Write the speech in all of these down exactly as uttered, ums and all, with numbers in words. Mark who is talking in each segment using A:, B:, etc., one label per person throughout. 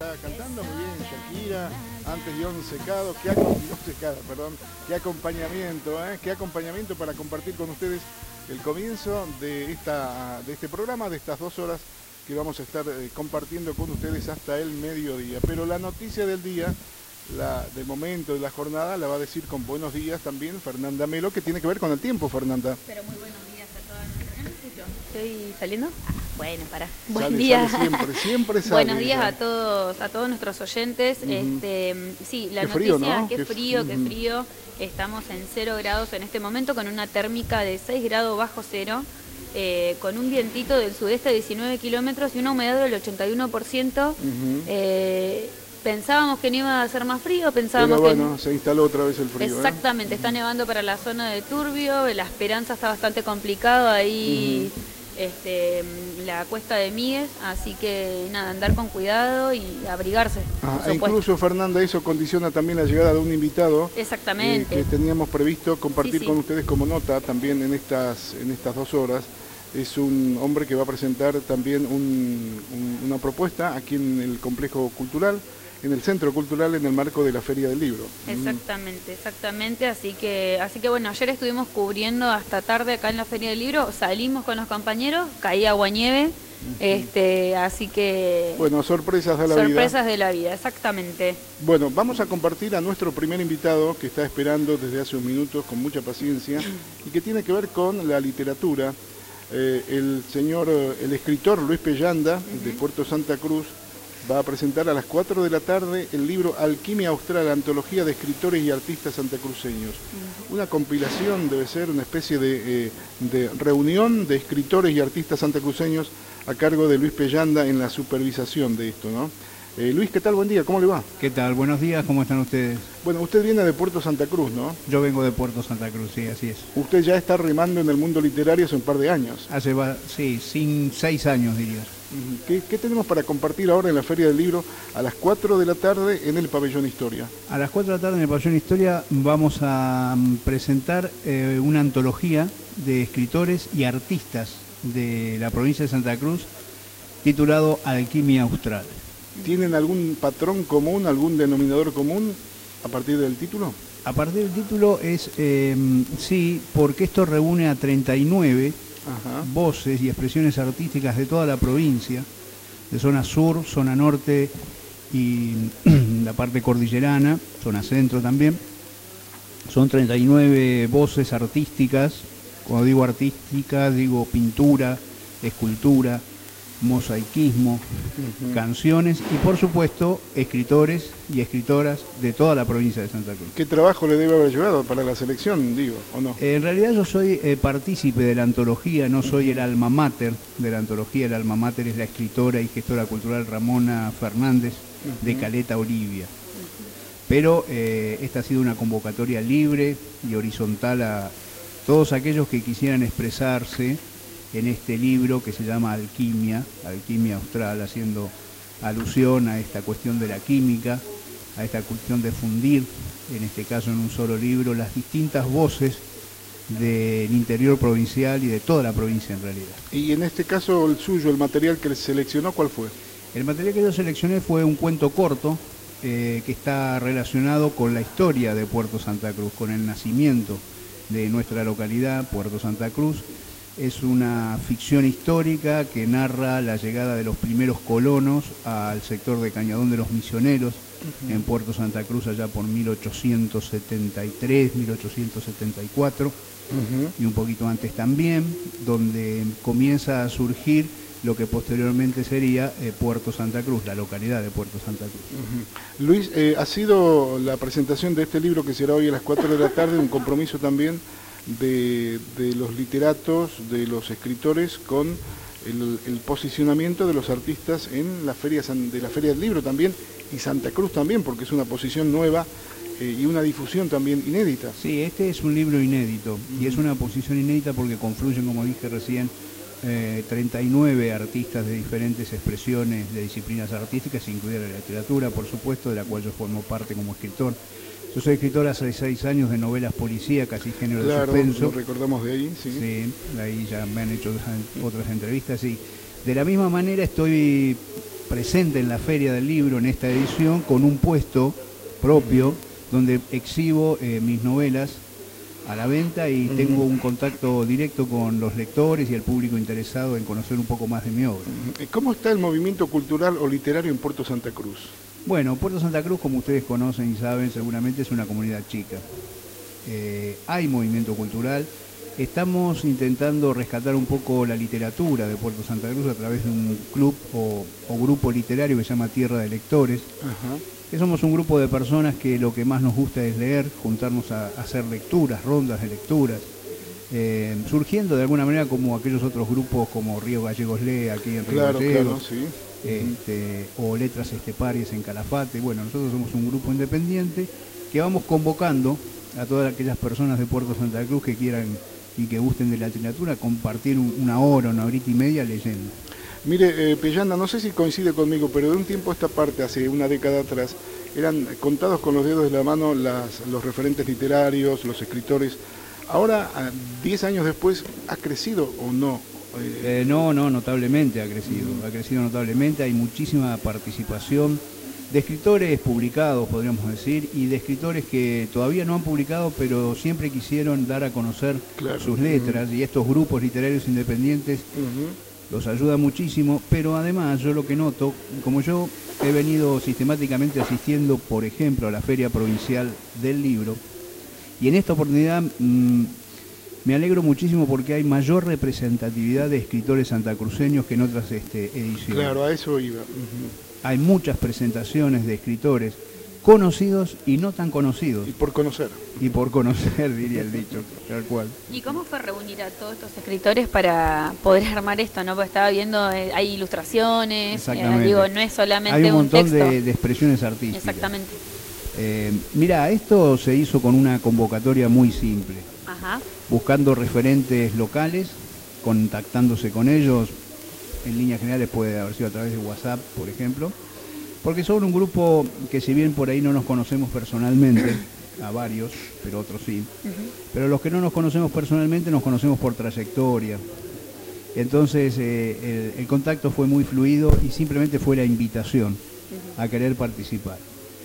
A: Está cantando muy bien Shakira, antes Guión Secado, qué, Guión Secado, perdón, qué acompañamiento, ¿eh? Qué acompañamiento para compartir con ustedes el comienzo de, esta, de este programa, de estas dos horas que vamos a estar eh, compartiendo con ustedes hasta el mediodía. Pero la noticia del día, la del momento de la jornada, la va a decir con buenos días también Fernanda Melo, que tiene que ver con el tiempo, Fernanda.
B: Pero muy buenos días a todas. ¿No me escucho? ¿Estoy saliendo? Ah, bueno, para. Buen
A: sale,
B: día.
A: Sale siempre, siempre sale.
B: Buenos días a todos, a todos nuestros oyentes. Uh -huh. Este, sí, la
A: qué
B: noticia,
A: frío, ¿no?
B: qué, qué frío, uh -huh. qué frío. Estamos en cero grados en este momento con una térmica de seis grados bajo cero. Eh, con un vientito del sudeste de diecinueve kilómetros y una humedad del ochenta y uno por ciento. Uh-huh. eh, pensábamos que no iba a ser más frío, pensábamos
A: Pero bueno,
B: que...
A: se instaló otra vez el frío.
B: Exactamente, ¿eh? Está nevando para la zona de Turbio, La Esperanza está bastante complicado, ahí uh-huh. este, la cuesta de Míguez, así que nada, andar con cuidado y abrigarse.
A: Ah, e incluso, Fernanda, eso condiciona también la llegada de un invitado.
B: Exactamente.
A: Eh, que teníamos previsto compartir sí, sí. con ustedes como nota también en estas, en estas dos horas. Es un hombre que va a presentar también un, un, una propuesta aquí en el complejo cultural, en el centro cultural, en el marco de la Feria del Libro.
B: Exactamente, mm. exactamente. Así que, así que bueno, ayer estuvimos cubriendo hasta tarde acá en la Feria del Libro, salimos con los compañeros, caía aguanieve, uh-huh. este, así que...
A: Bueno, sorpresas de la
B: sorpresas
A: vida.
B: Sorpresas de la vida, exactamente.
A: Bueno, vamos a compartir a nuestro primer invitado que está esperando desde hace unos minutos con mucha paciencia y que tiene que ver con la literatura. Eh, el señor, el escritor Luis Pellanda, uh-huh. de Puerto Santa Cruz, va a presentar a las cuatro de la tarde el libro Alquimia Austral, antología de escritores y artistas santacruceños. Uh-huh. Una compilación, debe ser una especie de, eh, de reunión de escritores y artistas santacruceños a cargo de Luis Pellanda en la supervisación de esto, ¿no? Eh, Luis, ¿qué tal? Buen día, ¿cómo le va?
C: ¿Qué tal? Buenos días, ¿cómo están ustedes?
A: Bueno, usted viene de Puerto Santa Cruz, ¿no?
C: Yo vengo de Puerto Santa Cruz, sí, así es.
A: Usted ya está remando en el mundo literario hace un par de años.
C: Hace, sí, sin seis años, diría.
A: ¿Qué, ¿Qué tenemos para compartir ahora en la Feria del Libro a las cuatro de la tarde en el Pabellón Historia?
C: A las cuatro de la tarde en el Pabellón Historia vamos a presentar eh, una antología de escritores y artistas de la provincia de Santa Cruz titulado Alquimia Austral.
A: ¿Tienen algún patrón común, algún denominador común a partir del título?
C: A partir del título es, eh, sí, porque esto reúne a treinta y nueve Ajá. voces y expresiones artísticas de toda la provincia, de zona sur, zona norte y la parte cordillerana, zona centro también. Son treinta y nueve voces artísticas, cuando digo artísticas digo pintura, escultura, mosaicismo, uh-huh. canciones y por supuesto escritores y escritoras de toda la provincia de Santa Cruz.
A: ¿Qué trabajo le debe haber llevado para la selección, digo, o no?
C: Eh, en realidad yo soy eh, partícipe de la antología, no soy el alma mater de la antología, el alma mater es la escritora y gestora cultural Ramona Fernández uh-huh. de Caleta Olivia. Pero eh, esta ha sido una convocatoria libre y horizontal a todos aquellos que quisieran expresarse en este libro que se llama Alquimia, Alquimia Austral, haciendo alusión a esta cuestión de la química, a esta cuestión de fundir, en este caso en un solo libro, las distintas voces del interior provincial y de toda la provincia en realidad.
A: Y en este caso el suyo, el material que seleccionó, ¿cuál fue?
C: El material que yo seleccioné fue un cuento corto eh, que está relacionado con la historia de Puerto Santa Cruz, con el nacimiento de nuestra localidad, Puerto Santa Cruz. Es una ficción histórica que narra la llegada de los primeros colonos al sector de Cañadón de los Misioneros uh-huh. en Puerto Santa Cruz allá por mil ochocientos setenta y tres, mil ochocientos setenta y cuatro uh-huh. y un poquito antes también, donde comienza a surgir lo que posteriormente sería eh, Puerto Santa Cruz, la localidad de Puerto Santa Cruz.
A: Uh-huh. Luis, eh, ha sido la presentación de este libro que será hoy a las cuatro de la tarde, un compromiso también De, de los literatos, de los escritores, con el, el posicionamiento de los artistas en la feria de la Feria del Libro también, y Santa Cruz también, porque es una posición nueva eh, y una difusión también inédita.
C: Sí, este es un libro inédito, y es una posición inédita porque confluyen, como dije recién, eh, treinta y nueve artistas de diferentes expresiones de disciplinas artísticas, incluida la literatura, por supuesto, de la cual yo formo parte como escritor. Yo soy escritor hace seis años de novelas policíacas y género
A: claro,
C: de suspenso.
A: Lo recordamos de ahí, sí.
C: Sí, ahí ya me han hecho otras entrevistas. Y de la misma manera estoy presente en la Feria del Libro en esta edición con un puesto propio donde exhibo eh, mis novelas a la venta y uh-huh. tengo un contacto directo con los lectores y el público interesado en conocer un poco más de mi obra.
A: ¿Cómo está el movimiento cultural o literario en Puerto Santa Cruz?
C: Bueno, Puerto Santa Cruz, como ustedes conocen y saben, seguramente es una comunidad chica. Eh, hay movimiento cultural. Estamos intentando rescatar un poco la literatura de Puerto Santa Cruz a través de un club o, o grupo literario que se llama Tierra de Lectores. Ajá. Que somos un grupo de personas que lo que más nos gusta es leer, juntarnos a, a hacer lecturas, rondas de lecturas, eh, surgiendo de alguna manera como aquellos otros grupos como Río Gallegos Lee aquí en Río
A: claro,
C: Gallegos,
A: claro, sí.
C: este, o Letras Esteparias en Calafate. Bueno, nosotros somos un grupo independiente que vamos convocando a todas aquellas personas de Puerto Santa Cruz que quieran y que gusten de la literatura, compartir un, una hora, una horita y media leyendo.
A: Mire, eh, Pellanda, no sé si coincide conmigo, pero de un tiempo a esta parte, hace una década atrás, eran contados con los dedos de la mano las, los referentes literarios, los escritores. Ahora, diez años después, ¿ha crecido o no?
C: Eh... Eh, no, no, notablemente ha crecido, uh-huh. ha crecido notablemente, hay muchísima participación de escritores publicados, podríamos decir, y de escritores que todavía no han publicado, pero siempre quisieron dar a conocer claro. sus letras, uh-huh. y estos grupos literarios independientes uh-huh. los ayuda muchísimo, pero además yo lo que noto, como yo he venido sistemáticamente asistiendo, por ejemplo, a la Feria Provincial del Libro, y en esta oportunidad mmm, me alegro muchísimo porque hay mayor representatividad de escritores santacruceños que en otras este, ediciones.
A: Claro, a eso iba. Uh-huh.
C: Hay muchas presentaciones de escritores conocidos y no tan conocidos.
A: Y por conocer.
C: Y por conocer, diría el dicho, tal cual.
B: ¿Y cómo fue reunir a todos estos escritores para poder armar esto, no? Porque estaba viendo, eh, hay ilustraciones,
C: exactamente.
B: Eh, digo, no es solamente
C: hay un,
B: un
C: montón
B: texto.
C: De, de expresiones artísticas.
B: Exactamente.
C: Eh, mira, esto se hizo con una convocatoria muy simple.
B: Ajá.
C: Buscando referentes locales, contactándose con ellos, en líneas generales puede haber sido a través de WhatsApp, por ejemplo, porque son un grupo que si bien por ahí no nos conocemos personalmente, a varios, pero otros sí, uh-huh. pero los que no nos conocemos personalmente nos conocemos por trayectoria. Entonces eh, el, el contacto fue muy fluido y simplemente fue la invitación uh-huh. a querer participar.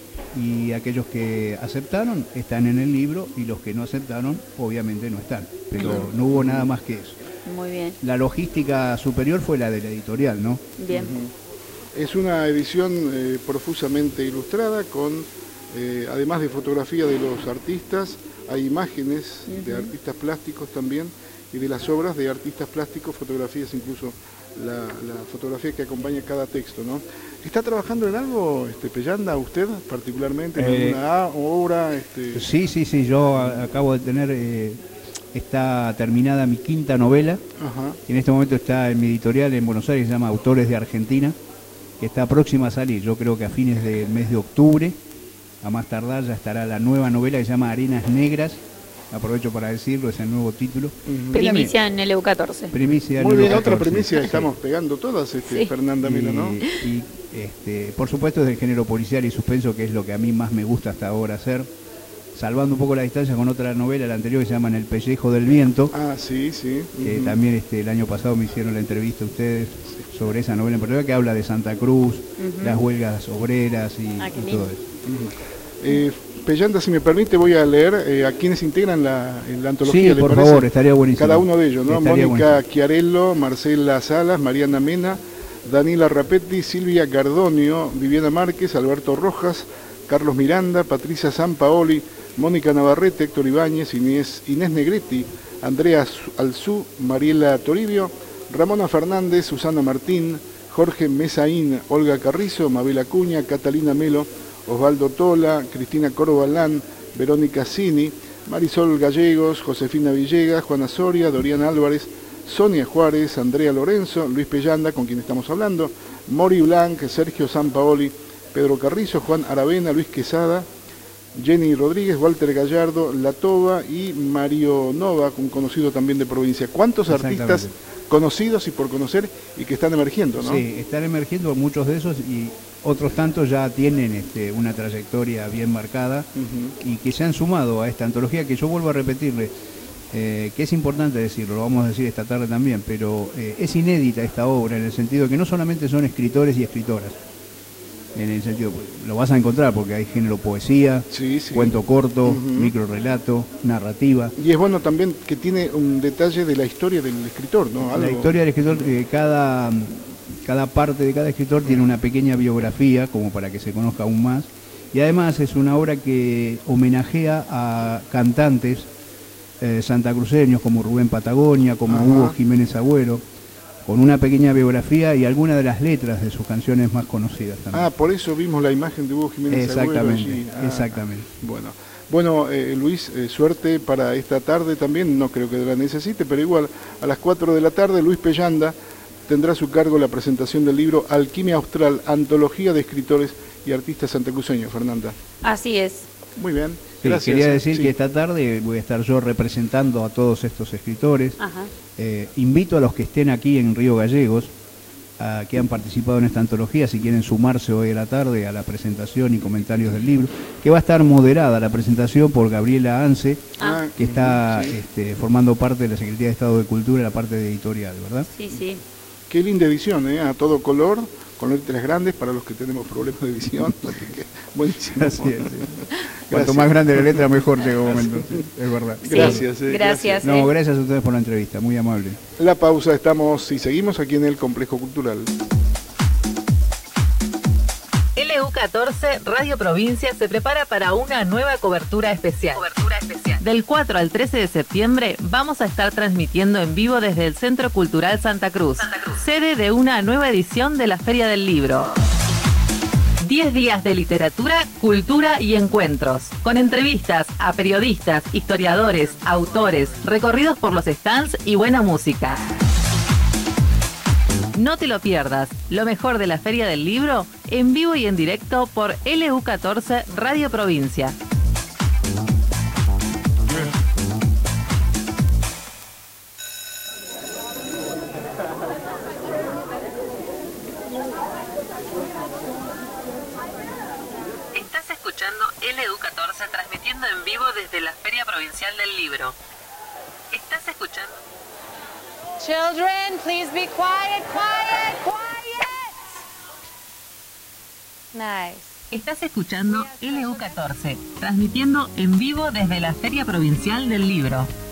C: Y aquellos que aceptaron están en el libro y los que no aceptaron obviamente no están, pero uh-huh. no hubo nada más que eso.
B: Muy bien.
C: La logística superior fue la de la editorial, ¿no?
B: Bien.
A: Uh-huh. Es una edición eh, profusamente ilustrada con, eh, además de fotografía de los artistas, hay imágenes uh-huh. de artistas plásticos también y de las obras de artistas plásticos, fotografías, incluso la, la fotografía que acompaña cada texto, ¿no? ¿Está trabajando en algo, este, Pellanda, usted particularmente, en eh, alguna obra? Este...
C: Sí, sí, sí, yo a, acabo de tener... Eh... Está terminada mi quinta novela, ajá. y en este momento está en mi editorial en Buenos Aires, se llama Autores de Argentina, que está próxima a salir, yo creo que a fines del mes de octubre, a más tardar ya estará la nueva novela que se llama Arenas Negras, aprovecho para decirlo, es el nuevo título.
B: Uh-huh. Primicia en el E U catorce.
C: Primicia en
A: Muy
C: el
A: bien,
C: E U catorce.
A: otra primicia, estamos pegando todas, este, sí. Fernanda Milo, ¿no?
C: Y, y este, por supuesto es del género policial y suspenso, que es lo que a mí más me gusta hasta ahora hacer. Salvando un poco la distancia con otra novela, la anterior, que se llama En el pellejo del viento.
A: Ah, sí, sí.
C: Que
A: uh-huh.
C: también este, el año pasado me hicieron la entrevista a ustedes sobre esa novela en particular, que habla de Santa Cruz, uh-huh. las huelgas obreras y, ah, y todo eso.
A: Uh-huh. eh, Pellanda, si me permite, voy a leer eh, a quienes integran la, la antología.
C: Sí, por parece? favor, estaría buenísimo.
A: Cada uno de ellos, ¿no?
C: Estaría
A: Mónica
C: buenísimo.
A: Chiarello, Marcela Salas, Mariana Mena, Daniela Rapetti, Silvia Gardonio, Viviana Márquez, Alberto Rojas, Carlos Miranda, Patricia Sampaoli, Mónica Navarrete, Héctor Ibáñez, Inés, Inés Negretti, Andrea Alzú, Mariela Toribio, Ramona Fernández, Susana Martín, Jorge Mesaín, Olga Carrizo, Mabel Acuña, Catalina Melo, Osvaldo Tola, Cristina Corbalán, Verónica Cini, Marisol Gallegos, Josefina Villegas, Juana Soria, Doriana Álvarez, Sonia Juárez, Andrea Lorenzo, Luis Pellanda, con quien estamos hablando, Mori Blanc, Sergio Sampaoli, Pedro Carrizo, Juan Aravena, Luis Quesada, Jenny Rodríguez, Walter Gallardo, La Toba y Mario Nova, un conocido también de provincia. ¿Cuántos artistas conocidos y por conocer y que están emergiendo, no?
C: Sí, están emergiendo muchos de esos y otros tantos ya tienen este, una trayectoria bien marcada uh-huh. y que se han sumado a esta antología que yo vuelvo a repetirle. eh, que es importante decirlo, lo vamos a decir esta tarde también, pero eh, es inédita esta obra en el sentido de que no solamente son escritores y escritoras, en el sentido, lo vas a encontrar porque hay género poesía,
A: sí, sí.
C: cuento corto,
A: Uh-huh.
C: microrrelato, narrativa.
A: Y es bueno también que tiene un detalle de la historia del escritor, ¿no? Algo...
C: La historia del escritor, eh, cada, cada parte de cada escritor tiene una pequeña biografía, como para que se conozca aún más, y además es una obra que homenajea a cantantes eh, santacruceños como Rubén Patagonia, como
A: Ajá.
C: Hugo Jiménez Agüero, con una pequeña biografía y algunas de las letras de sus canciones más conocidas también.
A: Ah, por eso vimos la imagen de Hugo Jiménez
C: Exactamente,
A: Agüero allí. Ah,
C: exactamente.
A: Bueno, bueno eh, Luis, eh, suerte para esta tarde también, no creo que la necesite, pero igual a las cuatro de la tarde Luis Pellanda tendrá a su cargo la presentación del libro Alquimia Austral, antología de escritores y artistas santacruceños. Fernanda.
B: Así es.
A: Muy bien.
C: Sí,
A: Gracias.
C: quería decir
A: Sí.
C: que esta tarde voy a estar yo representando a todos estos escritores.
B: Ajá.
C: Eh, invito a los que estén aquí en Río Gallegos, a, que han participado en esta antología, si quieren sumarse hoy a la tarde a la presentación y comentarios del libro, que va a estar moderada la presentación por Gabriela Anse,
B: Ah.
C: que está
A: sí.
C: este, formando parte de la Secretaría de Estado de Cultura, la parte de editorial, ¿verdad?
B: Sí, sí.
A: Qué linda edición, ¿eh? A todo color, con letras grandes para los que tenemos problemas de visión. Así que, buenísimo.
C: Así es, sí. Cuanto más grande la letra, mejor llega un momento, sí, es verdad.
B: Sí.
A: Gracias. eh,
B: Gracias.
C: No,
B: eh.
C: gracias a ustedes por la entrevista, muy amable.
A: La pausa, estamos y seguimos aquí en el Complejo Cultural.
D: L U catorce Radio Provincia se prepara para una nueva cobertura especial. Cobertura especial. Del cuatro al trece de septiembre vamos a estar transmitiendo en vivo desde el Centro Cultural Santa Cruz, Santa Cruz, sede de una nueva edición de la Feria del Libro. diez días de literatura, cultura y encuentros, con entrevistas a periodistas, historiadores, autores, recorridos por los stands y buena música. No te lo pierdas, lo mejor de la Feria del Libro, en vivo y en directo por L U catorce Radio Provincia. Estás escuchando L U catorce transmitiendo en vivo desde la Feria Provincial del Libro. Estás escuchando...
E: Children, please be quiet, quiet, quiet. Nice.
D: Estás escuchando L U catorce, transmitiendo en vivo desde la Feria Provincial del Libro.